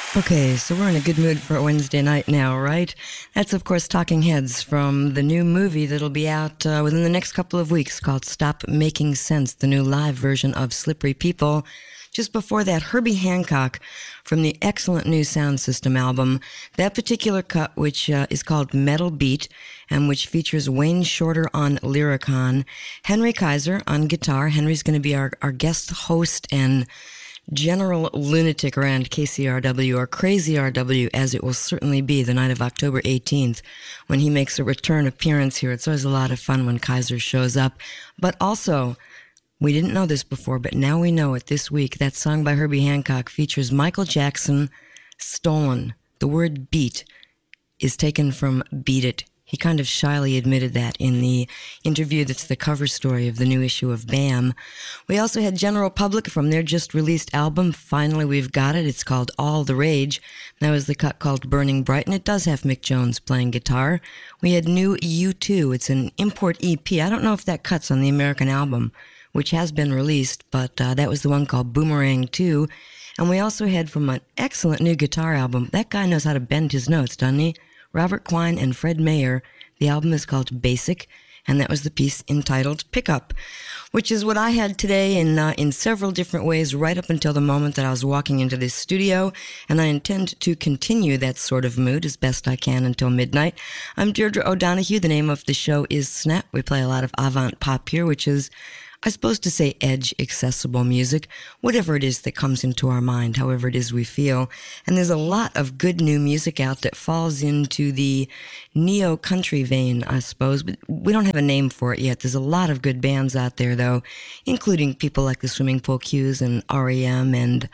Okay, so we're in a good mood for a Wednesday night now, right? That's, of course, Talking Heads from the new movie that'll be out within the next couple of weeks called Stop Making Sense, the new live version of Slippery People. Just before that, Herbie Hancock from the excellent new Sound System album. That particular cut, which is called Metal Beat, and which features Wayne Shorter on Lyricon, Henry Kaiser on guitar. Henry's going to be our guest host and general lunatic around KCRW, or Crazy RW, as it will certainly be the night of October 18th when he makes a return appearance here. It's always a lot of fun when Kaiser shows up. But also, we didn't know this before, but now we know it this week. That song by Herbie Hancock features Michael Jackson, Stolen. The word beat is taken from Beat It. He kind of shyly admitted that in the interview that's the cover story of the new issue of BAM. We also had General Public from their just released album, Finally We've Got It. It's called All the Rage. That was the cut called Burning Bright, and it does have Mick Jones playing guitar. We had new U2. It's an import EP. I don't know if that cut's on the American album, which has been released, but that was the one called Boomerang 2. And we also had from an excellent new guitar album. That guy knows how to bend his notes, doesn't he? Robert Quine and Fred Mayer. The album is called Basic, and that was the piece entitled Pickup, which is what I had today in several different ways right up until the moment that I was walking into this studio, and I intend to continue that sort of mood as best I can until midnight. I'm Deirdre O'Donoghue. The name of the show is Snap. We play a lot of avant pop here, which is, I suppose to say, edge accessible music, whatever it is that comes into our mind, however it is we feel. And there's a lot of good new music out that falls into the neo-country vein, I suppose, but we don't have a name for it yet. There's a lot of good bands out there, though, including people like the Swimming Pool Q's and REM and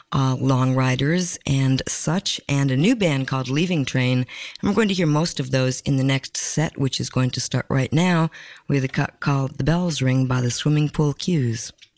Long Riders and such, and a new band called Leaving Train. And we're going to hear most of those in the next set, which is going to start right now with a cut called The Bells Ring by the Swimming Pool Q's.